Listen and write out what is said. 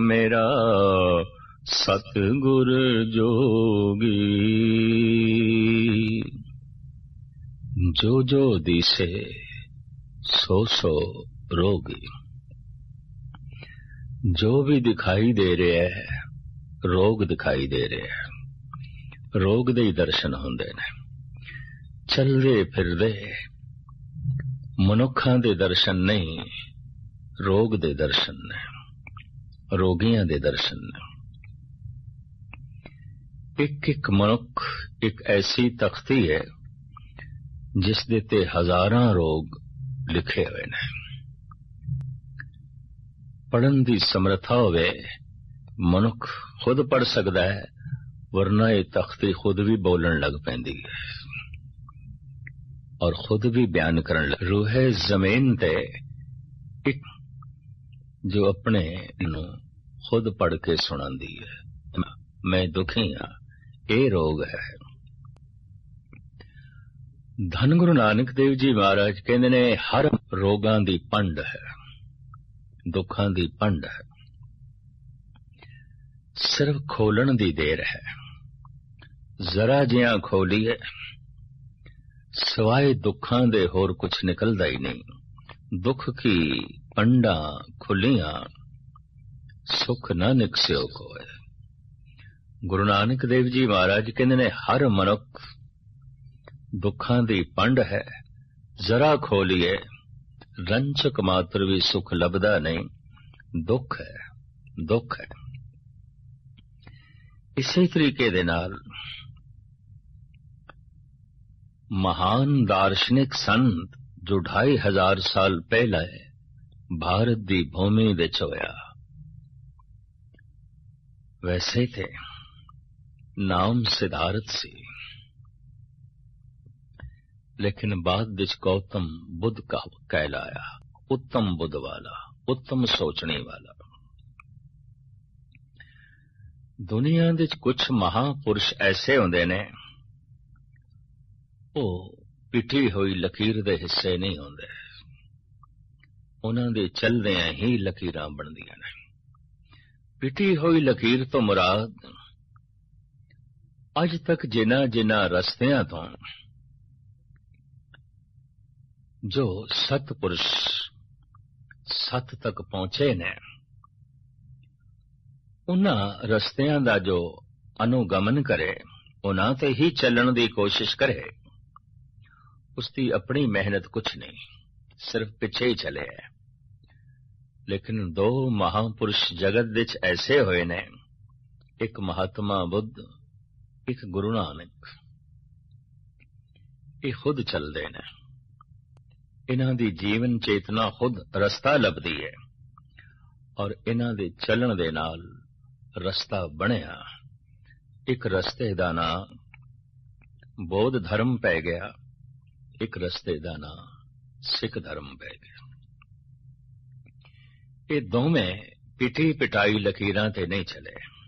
मेरा सतगुर जोगी। जो जो दिसे सो सो रोगी। जो भी दिखाई दे रहा है रोग दिखाई दे रहा है। रोग दे ही दर्शन होंदे ने। चलदे फिरदे मनुखां दे दर्शन नहीं, रोग दे दर्शन ने, रोगियां दे दर्शन ने। एक एक मनुख एक ऐसी तख्ती है जिस दे ते हजारां रोग लिखे हुए ने। पढ़न दी समर्था होवे मनुख खुद पढ़ सकता है, वरना ये तख्ती खुद भी बोलन लग पैंदी है और खुद भी बयान करन लग। रूहे जमीन ते एक जो अपने नू खुद पढ़ के सुनांदी है, मैं दुखी हाँ, ये रोग है। धन गुरु नानक देव जी महाराज कहते ने हर रोगां दी पंड है, दुखां दी पंड है, सिर्फ खोलन दी देर है। जरा जिया खोलीए सिवाय दुखां दे होर कुछ निकलदा ही नहीं। दुख की पंडा खुलियां सुख न निकस्यो कोय। गुरु नानक देव जी महाराज कहते ने हर मनुख दुखां दी पंड है, जरा खोलीए रंचक मात्र भी सुख लभदा नहीं। दुख है, दुख है। इसी तरीके दे नाल महान दार्शनिक संत जो 2500 साल पहले भारत दी भूमि विच होया, वैसे थे नाम सिद्धार्थ सी, लेकिन बाद विच गौतम बुद्ध का कहलाया। उत्तम बुद्ध वाला, उत्तम सोचने वाला। दुनिया विच कुछ महापुरुष ऐसे होंदे ने, वो पिटी हुई लकीर दे हिस्से नहीं होंदे, उन्हां दे चलदियां ही लकीरां बनदियां ने। पिटी हुई लकीर तो मुराद अज तक जिन्हां जिन्हां रस्तियां तो जो सतपुरुष सत तक पहुंचे ने, उन्हां रस्तियां दा जो अनुगमन करे, उन्हां ते ही चलण दी कोशिश करे, उसकी अपनी मेहनत कुछ नहीं, सिर्फ पिछे ही चले है। लेकिन दो महापुरुष जगत विच ऐसे होए ने, एक महात्मा बुद्ध, एक गुरु नानक। ये खुद चलते ने, इन्हां दी जीवन चेतना खुद रस्ता लभदी है और इन्हां दे चलन दे नाल रस्ता बनिया। एक रस्ते दा नां बौद्ध धर्म पै गया, एक रस्ते दा नां सिख धर्म पै गया। ये दोवें पिटी पिटाई लकीरां ते नहीं चले।